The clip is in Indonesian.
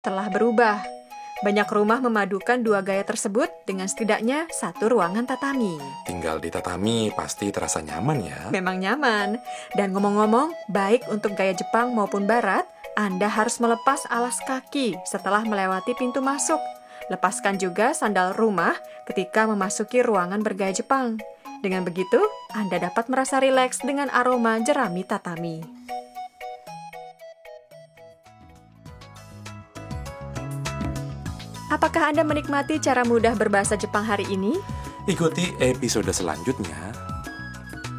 telah berubah. Banyak rumah memadukan dua gaya tersebut dengan setidaknya satu ruangan tatami. Tinggal di tatami pasti terasa nyaman ya. Memang nyaman. Dan ngomong-ngomong, baik untuk gaya Jepang maupun Barat, Anda harus melepas alas kaki setelah melewati pintu masuk. Lepaskan juga sandal rumah ketika memasuki ruangan bergaya Jepang. Dengan begitu, Anda dapat merasa rileks dengan aroma jerami tatami. Apakah Anda menikmati cara mudah berbahasa Jepang hari ini? Ikuti episode selanjutnya